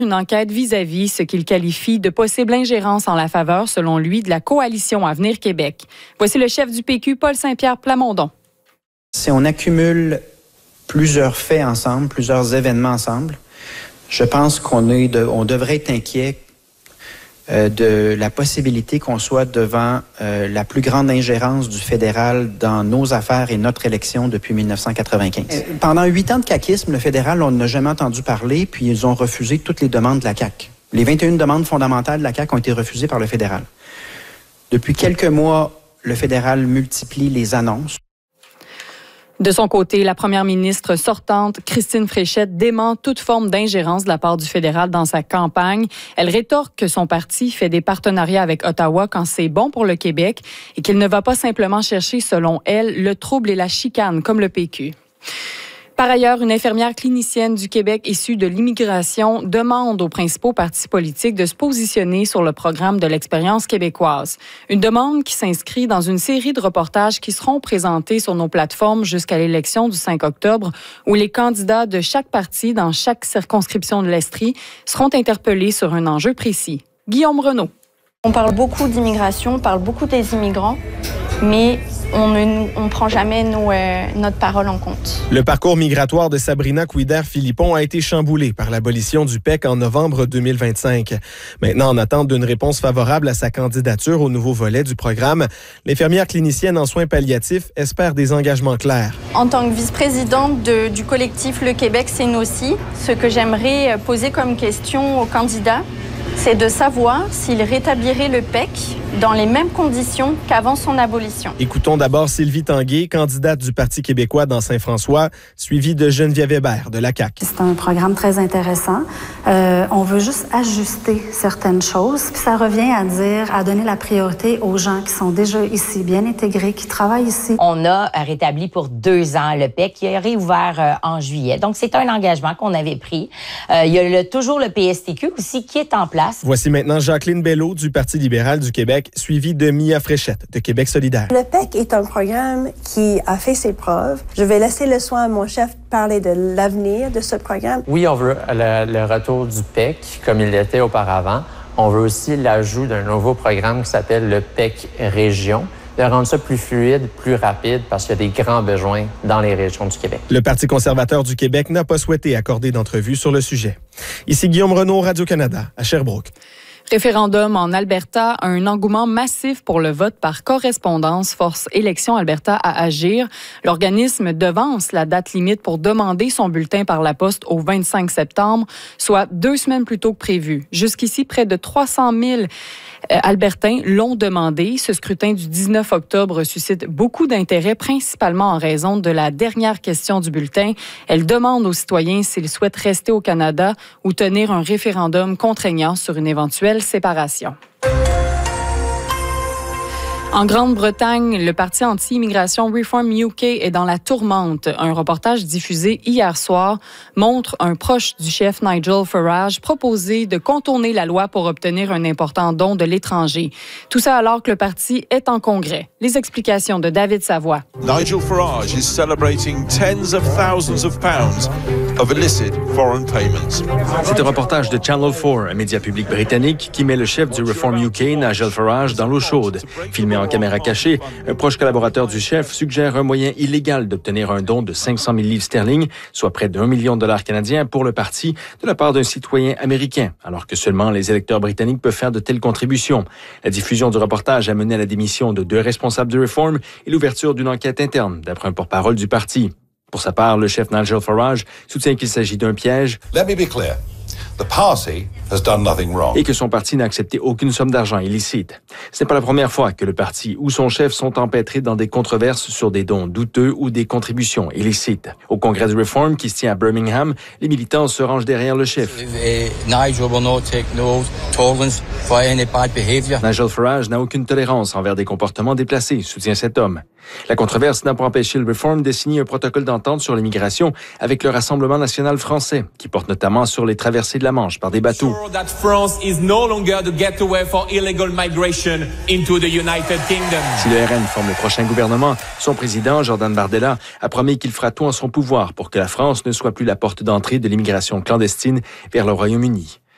Une enquête vis-à-vis ce qu'il qualifie de possible ingérence en la faveur, selon lui, de la coalition Avenir Québec. Voici le chef du PQ, Paul Saint-Pierre Plamondon. Si on accumule plusieurs faits ensemble, plusieurs événements ensemble, je pense qu'on devrait être inquiet de la possibilité qu'on soit devant la plus grande ingérence du fédéral dans nos affaires et notre élection depuis 1995. Pendant 8 ans de caquisme, le fédéral, on n'a jamais entendu parler, puis ils ont refusé toutes les demandes de la CAQ. Les 21 demandes fondamentales de la CAQ ont été refusées par le fédéral. Depuis quelques mois, le fédéral multiplie les annonces. De son côté, la première ministre sortante, Christine Fréchette, dément toute forme d'ingérence de la part du fédéral dans sa campagne. Elle rétorque que son parti fait des partenariats avec Ottawa quand c'est bon pour le Québec et qu'il ne va pas simplement chercher, selon elle, le trouble et la chicane, comme le PQ. Par ailleurs, une infirmière clinicienne du Québec issue de l'immigration demande aux principaux partis politiques de se positionner sur le programme de l'expérience québécoise. Une demande qui s'inscrit dans une série de reportages qui seront présentés sur nos plateformes jusqu'à l'élection du 5 octobre, où les candidats de chaque parti dans chaque circonscription de l'Estrie seront interpellés sur un enjeu précis. Guillaume Renaud. On parle beaucoup d'immigration, on parle beaucoup des immigrants, mais on ne prend jamais notre parole en compte. Le parcours migratoire de Sabrina Couider-Philippon a été chamboulé par l'abolition du PEC en novembre 2025. Maintenant, en attente d'une réponse favorable à sa candidature au nouveau volet du programme, l'infirmière clinicienne en soins palliatifs espère des engagements clairs. En tant que vice-présidente du collectif Le Québec, c'est nous aussi. Ce que j'aimerais poser comme question aux candidats, c'est de savoir s'il rétablirait le PEC dans les mêmes conditions qu'avant son abolition. Écoutons d'abord Sylvie Tanguay, candidate du Parti québécois dans Saint-François, suivie de Geneviève Hébert de la CAQ. C'est un programme très intéressant. On veut juste ajuster certaines choses. Puis ça revient à donner la priorité aux gens qui sont déjà ici, bien intégrés, qui travaillent ici. On a rétabli pour 2 ans le PEC qui a réouvert en juillet. Donc, c'est un engagement qu'on avait pris. Il y a toujours le PSTQ aussi qui est en place. Voici maintenant Jacqueline Bello du Parti libéral du Québec, suivie de Mia Fréchette de Québec solidaire. Le PEC est un programme qui a fait ses preuves. Je vais laisser le soin à mon chef de parler de l'avenir de ce programme. Oui, on veut le retour du PEC comme il l'était auparavant. On veut aussi l'ajout d'un nouveau programme qui s'appelle le PEC Région, de rendre ça plus fluide, plus rapide, parce qu'il y a des grands besoins dans les régions du Québec. Le Parti conservateur du Québec n'a pas souhaité accorder d'entrevue sur le sujet. Ici Guillaume Renaud, Radio-Canada, à Sherbrooke. Référendum en Alberta, un engouement massif pour le vote par correspondance force Élections Alberta à agir. L'organisme devance la date limite pour demander son bulletin par la poste au 25 septembre, soit 2 semaines plus tôt que prévu. Jusqu'ici, près de 300 000 Albertains l'ont demandé. Ce scrutin du 19 octobre suscite beaucoup d'intérêt, principalement en raison de la dernière question du bulletin. Elle demande aux citoyens s'ils souhaitent rester au Canada ou tenir un référendum contraignant sur une éventuelle séparation. En Grande-Bretagne, le parti anti-immigration Reform UK est dans la tourmente. Un reportage diffusé hier soir montre un proche du chef Nigel Farage proposer de contourner la loi pour obtenir un important don de l'étranger. Tout ça alors que le parti est en congrès. Les explications de David Savoie. Nigel Farage is celebrating tens of thousands of pounds of illicit foreign payments. C'est un reportage de Channel 4, un média public britannique qui met le chef du Reform UK, Nigel Farage, dans l'eau chaude. Filmé en caméra cachée, un proche collaborateur du chef suggère un moyen illégal d'obtenir un don de 500 000 livres sterling, soit près d'$1 million canadiens pour le parti, de la part d'un citoyen américain, alors que seulement les électeurs britanniques peuvent faire de telles contributions. La diffusion du reportage a mené à la démission de 2 responsables du Reform et l'ouverture d'une enquête interne, d'après un porte-parole du parti. Pour sa part, le chef Nigel Farage soutient qu'il s'agit d'un piège. Let me be clear. The party has done nothing wrong. Et que son parti n'a accepté aucune somme d'argent illicite. Ce n'est pas la première fois que le parti ou son chef sont empêtrés dans des controverses sur des dons douteux ou des contributions illicites. Au congrès du Reform qui se tient à Birmingham, les militants se rangent derrière le chef. Nigel Farage n'a aucune tolérance envers des comportements déplacés, soutient cet homme. La controverse n'a pas empêché le Reform de signer un protocole d'entente sur l'immigration avec le Rassemblement national français, qui porte notamment sur les traversées de la Manche par des bateaux. Si le RN forme le prochain gouvernement, son président, Jordan Bardella, a promis qu'il fera tout en son pouvoir pour que la France ne soit plus la porte d'entrée de l'immigration clandestine vers le Royaume-Uni.